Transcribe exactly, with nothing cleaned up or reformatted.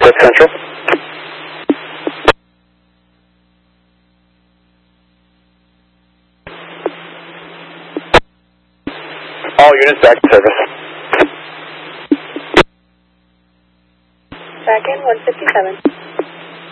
West Central. All units back to service. Back in one fifty-seven.